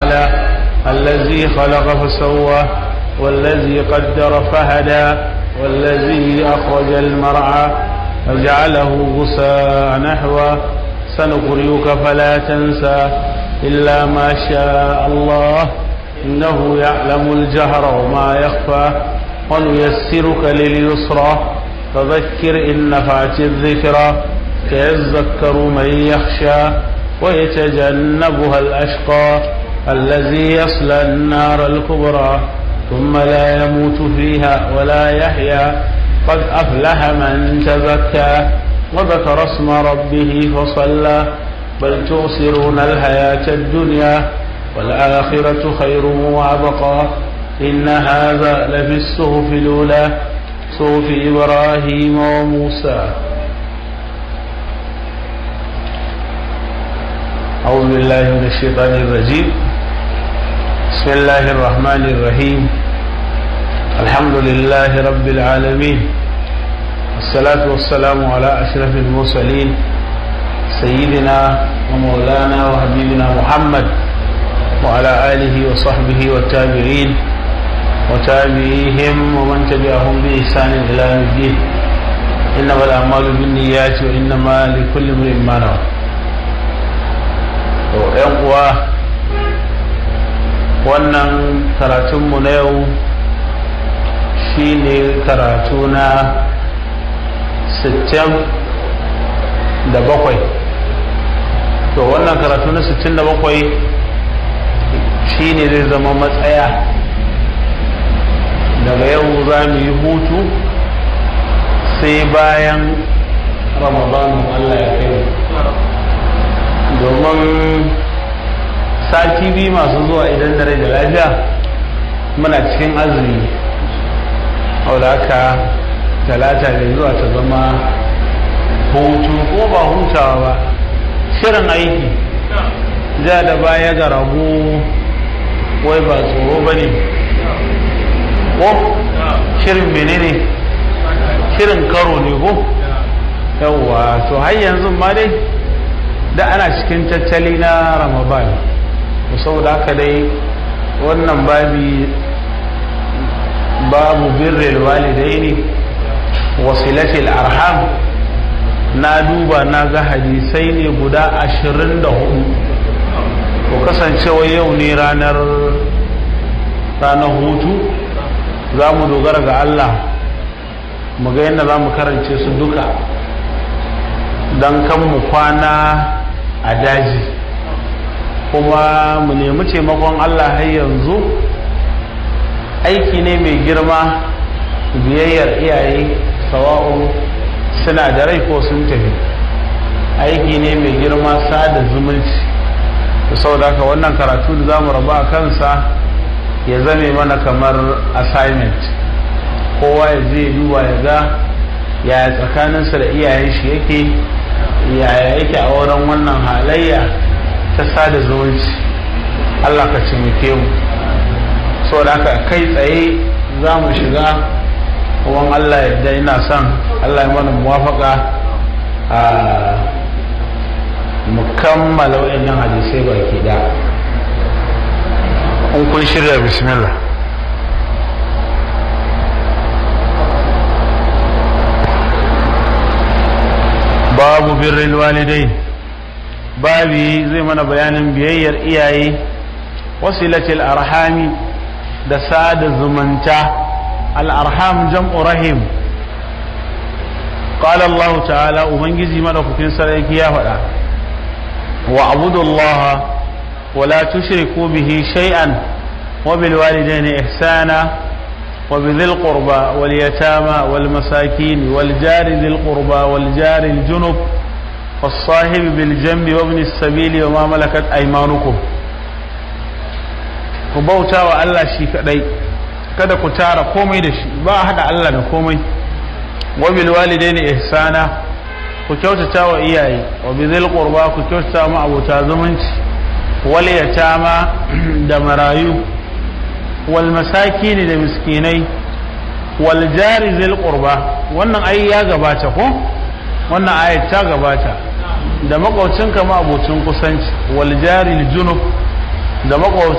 الذي خلق فسوى والذي قدر فهدى والذي أخرج المرعى فجعله غثاء نحوا سنقرئك فلا تنسى إلا ما شاء الله إنه يعلم الجهر وما يخفى ونيسرك لليسرى فذكر إن نفعت الذكرى سيذكر من يخشى ويتجنبها الأشقى الذي يصلى النار الكبرى ثم لا يموت فيها ولا يحيا قد أفلح من تزكى وذكر اسم ربه فصلى بل تؤثرون الحياة الدنيا والآخرة خير وأبقى إن هذا لفي الصحف الأولى صحف إبراهيم وموسى. أعوذ بالله من الشيطان الرجيم. بسم الله الرحمن الرحيم. الحمد لله رب العالمين والصلاة والسلام على أشرف المرسلين سيدنا ومولانا وحبيبنا محمد وعلى آله وصحبه والتابعين وتابعيهم ومن تبعهم بإحسان إلى يوم الدين. إنما الأعمال بالنيات وإنما لكل امرئ ما نوى. ‘yan uwa, wannan karatunmu na yau shi ne karatu na 67. To wannan karatu na 67 shi ne zai zama matsaya. Daga yau za mu yi hutu sai bayan Ramadanin Allah ya kai, domin sati biyu masu zuwa idan da rai da lafiya muna cikin azumi. da haka talata mai zuwa ta zama hutu ko ba hutawa ba, shirin aiki. Ja da baya ga rago wai ba tsoro ba ne, ko shirin menene, shirin karo ne ko yawwa. to har yanzu ma dai da ana cikin tattali na Ramadan, saboda haka dai wannan babu birrul walidaini wasilatil arham na duba na ga hadisai ne guda 24. ko kasancewa yau ne ranar hutu, za mu dogara ga Allah mu ga yadda za mu karance su duka don kan mu kwana a daji, kuma mu nemi taimakon Allah. har yanzu aiki ne mai girma, biyayyar iyaye sawa'un suna da rai ko sun tafi. aiki ne mai girma, sada zumunci. saboda haka wannan karatu da zamu raba a kansa ya zame mana kamar assignment. kowa ya je duba ya ga yaya tsakaninsa da iyayen shi yake, yaya yake a wurin wannan halayya ta sada zumunci. Allah ka cimike mu. saboda haka kai tsaye za mu shiga, kuma Allah yadda ina son Allah ya mana muwafaka a mu kammala waɗannan hadisai baki da. in kun shirya, bismillah. babu birrul walidain, babi zai mana bayanin biyayyar iyaye, wasilatil arhami da sada zumunta. al-arham jam'u rahim. qala Allah ta'ala, ubangiji madaukakin sarki ya faɗa, wa abudullaha wa la tushriku bihi shay'an wa bil walidayni ihsana wa bidhil qurba wal yatama wal masakin wal jari dhil qurba wal jari al junub was-sahib bil janbi wa ibn as-sabil wa ma malakat aymanukum. ku bauta wa Allah shi kadai, kada ku tara komai da shi, ba hada Allah da komai. wa bil walidaini ihsana, ku kyautata wa iyaye. wa bizil qurba, ku kyautata ma abota zumunci. wal yatama, da marayu. wal masakin, da miskinai. wal jari zil qurba, wannan ayi ya gabata ko, wannan ayat ta gabata. da makwabcinka ma abocin kusanci. wal jari al junub, da makwabcin